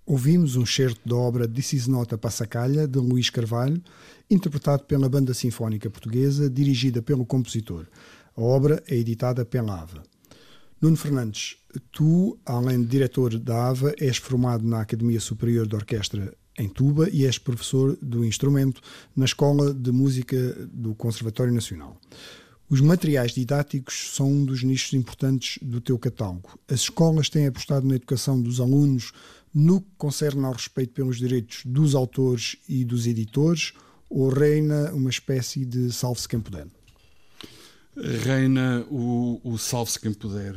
Ouvimos um excerto da obra This is not a Passacaglia, de Luís Carvalho, interpretado pela Banda Sinfónica Portuguesa, dirigida pelo compositor. A obra é editada pela AVA. Nuno Fernandes, tu, além de diretor da AVA, és formado na Academia Superior de Orquestra em Tuba e és professor do instrumento na Escola de Música do Conservatório Nacional. Os materiais didáticos são um dos nichos importantes do teu catálogo. As escolas têm apostado na educação dos alunos no que concerne ao respeito pelos direitos dos autores e dos editores, ou reina uma espécie de salve-se quem puder? Reina o salve-se quem puder.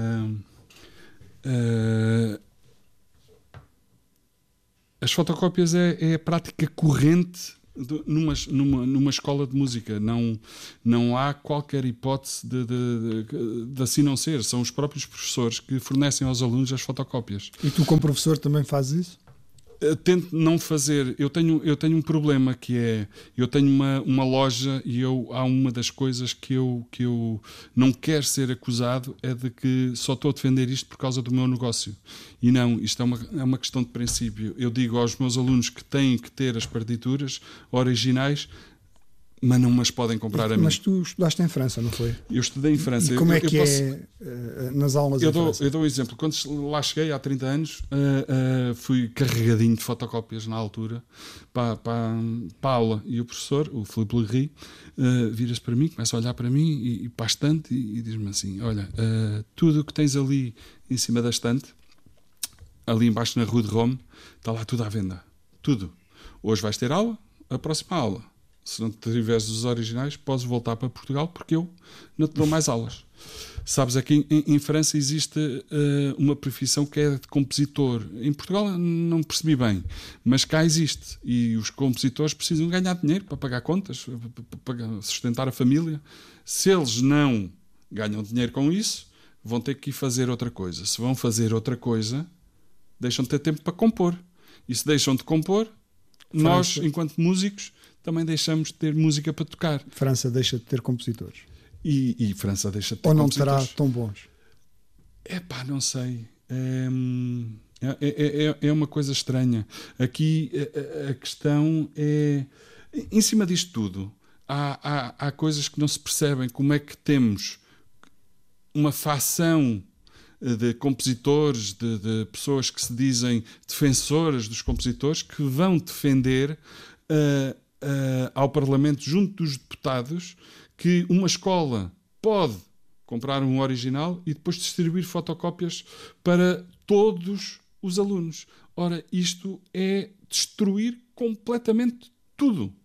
As fotocópias é a prática corrente numa escola de música. Não há qualquer hipótese de assim não ser. São os próprios professores que fornecem aos alunos as fotocópias. E tu, como professor, também fazes isso? Tento não fazer. Eu tenho um problema, que é, eu tenho uma loja e há uma das coisas que eu não quero ser acusado é de que só estou a defender isto por causa do meu negócio. E não, isto é uma questão de princípio. Eu digo aos meus alunos que têm que ter as partituras originais, mas não as podem comprar a mim. Mas tu estudaste em França, não foi? Eu estudei em França. E como é que nas aulas em França? Eu dou um exemplo. Quando lá cheguei, há 30 anos, fui carregadinho de fotocópias na altura para a aula. E o professor, o Filipe Lerry, vira-se para mim, começa a olhar para mim e para a estante e diz-me assim: olha, tudo o que tens ali em cima da estante, ali embaixo na Rue de Rome, está lá tudo à venda. Tudo. Hoje vais ter aula, a próxima aula. Se não tiveres os originais, podes voltar para Portugal, porque eu não te dou mais aulas. Sabes, aqui em França existe uma profissão que é de compositor. Em Portugal não percebi bem, mas cá existe. E os compositores precisam ganhar dinheiro para pagar contas, para sustentar a família. Se eles não ganham dinheiro com isso, vão ter que ir fazer outra coisa. Se vão fazer outra coisa, deixam de ter tempo para compor. E se deixam de compor, nós, enquanto músicos, também deixamos de ter música para tocar. França deixa de ter compositores. E França deixa de ter ou não compositores. terá tão bons? Não sei. É uma coisa estranha. Aqui a questão é... Em cima disto tudo, há coisas que não se percebem. Como é que temos uma facção de compositores, de pessoas que se dizem defensoras dos compositores, que vão defender ao Parlamento, junto dos deputados, que uma escola pode comprar um original e depois distribuir fotocópias para todos os alunos. Ora, isto é destruir completamente tudo.